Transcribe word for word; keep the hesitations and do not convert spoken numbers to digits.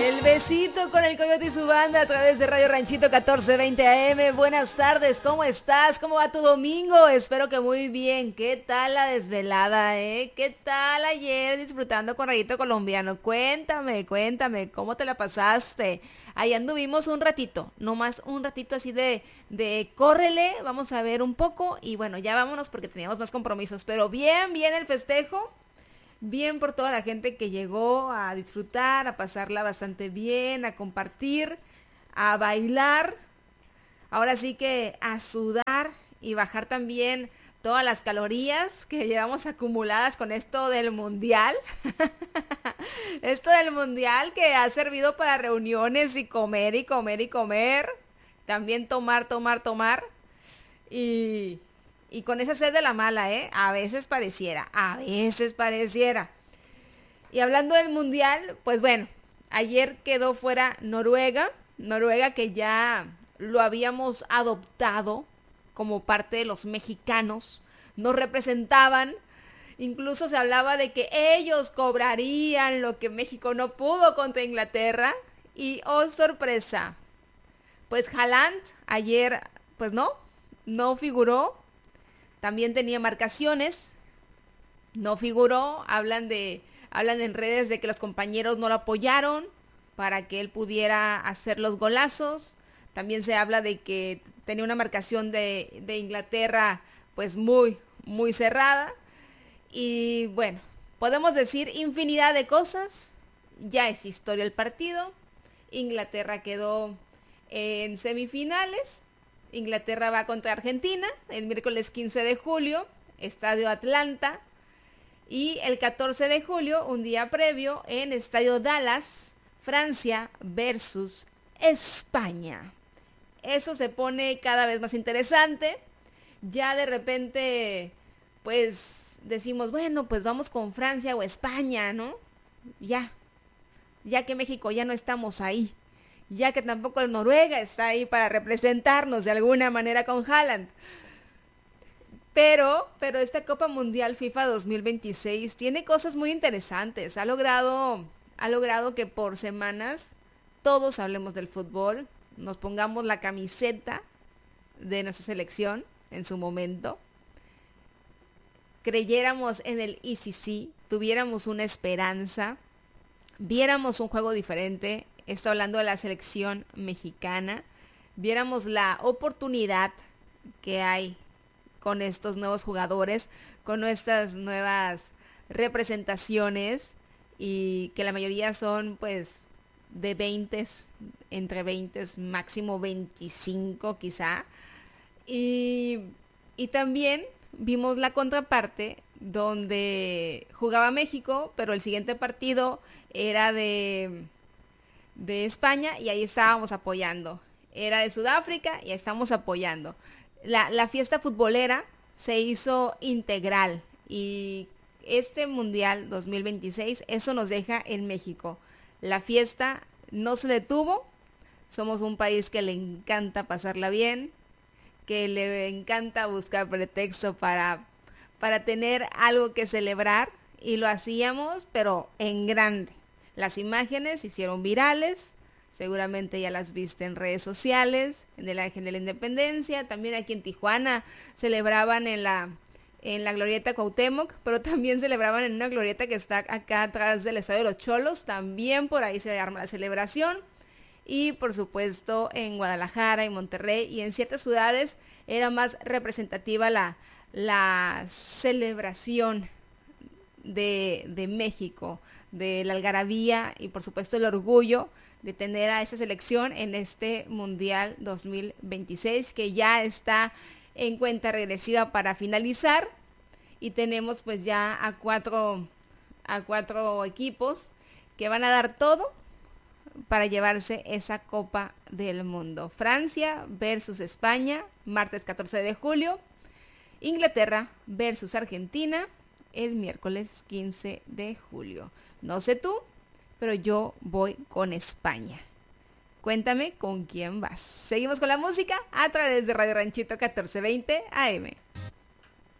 El besito con el Coyote y su banda a través de Radio Ranchito catorce veinte A M. Buenas tardes, ¿cómo estás? ¿Cómo va tu domingo? Espero que muy bien. ¿Qué tal la desvelada, eh? ¿Qué tal ayer disfrutando con Rayito Colombiano? Cuéntame, cuéntame, ¿cómo te la pasaste? Ahí anduvimos un ratito, nomás un ratito así de, de córrele, vamos a ver un poco y bueno, ya vámonos porque teníamos más compromisos. Pero bien, bien el festejo. Bien por toda la gente que llegó a disfrutar, a pasarla bastante bien, a compartir, a bailar. Ahora sí que a sudar y bajar también todas las calorías que llevamos acumuladas con esto del mundial. Esto del mundial que ha servido para reuniones y comer y comer y comer. También tomar, tomar, tomar. Y... Y con esa sed de la mala, ¿eh? A veces pareciera, a veces pareciera. Y hablando del mundial, pues bueno, ayer quedó fuera Noruega. Noruega que ya lo habíamos adoptado como parte de los mexicanos. Nos representaban. Incluso se hablaba de que ellos cobrarían lo que México no pudo contra Inglaterra. Y oh sorpresa, pues Haaland ayer, pues no, no figuró. También tenía marcaciones, no figuró, hablan de, hablan en redes de que los compañeros no lo apoyaron para que él pudiera hacer los golazos. También se habla de que tenía una marcación de, de Inglaterra pues muy, muy cerrada. Y bueno, podemos decir infinidad de cosas, ya es historia el partido. Inglaterra quedó en semifinales. Inglaterra va contra Argentina el miércoles quince de julio, Estadio Atlanta. Y el catorce de julio, un día previo, en Estadio Dallas, Francia versus España. Eso se pone cada vez más interesante. Ya de repente, pues decimos, bueno, pues vamos con Francia o España, ¿no? Ya, ya que México ya no estamos ahí. Ya que tampoco el Noruega está ahí para representarnos de alguna manera con Haaland. Pero, pero esta Copa Mundial FIFA dos mil veintiséis tiene cosas muy interesantes. Ha logrado, ha logrado que por semanas todos hablemos del fútbol, nos pongamos la camiseta de nuestra selección en su momento, creyéramos en el E C C, tuviéramos una esperanza, viéramos un juego diferente. Estoy hablando de la selección mexicana. Viéramos la oportunidad que hay con estos nuevos jugadores, con nuestras nuevas representaciones y que la mayoría son pues de veinte, entre veinte, máximo veinticinco quizá. Y, y también vimos la contraparte donde jugaba México, pero el siguiente partido era de... de España y ahí estábamos apoyando. Era de Sudáfrica y ahí estamos apoyando. La, la fiesta futbolera se hizo integral y este Mundial dos mil veintiséis, eso nos deja en México. La fiesta no se detuvo. Somos un país que le encanta pasarla bien, que le encanta buscar pretexto para, para tener algo que celebrar y lo hacíamos, pero en grande. Las imágenes se hicieron virales, seguramente ya las viste en redes sociales, en el Ángel de la Independencia, también aquí en Tijuana celebraban en la, en la glorieta Cuauhtémoc, pero también celebraban en una glorieta que está acá atrás del Estadio de los Cholos, también por ahí se arma la celebración. Y por supuesto en Guadalajara, en Monterrey y en ciertas ciudades era más representativa la, la celebración de, de México, de la algarabía y por supuesto el orgullo de tener a esta selección en este Mundial dos mil veintiséis que ya está en cuenta regresiva para finalizar y tenemos pues ya a cuatro, a cuatro equipos que van a dar todo para llevarse esa Copa del Mundo. Francia versus España, martes catorce de julio. Inglaterra versus Argentina, el miércoles quince de julio. No sé tú, pero yo voy con España. Cuéntame con quién vas. Seguimos con la música a través de Radio Ranchito catorce veinte A M.